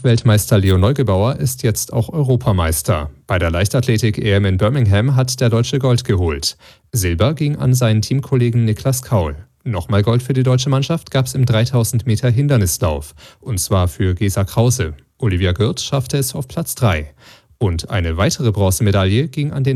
Weltmeister Leo Neugebauer ist jetzt auch Europameister. Bei der Leichtathletik-EM in Birmingham hat der Deutsche Gold geholt. Silber ging an seinen Teamkollegen Niklas Kaul. Nochmal Gold für die deutsche Mannschaft gab es im 3000 Meter Hindernislauf. Und zwar für Gesa Krause. Olivia Gürt schaffte es auf Platz 3. Und eine weitere Bronzemedaille ging an den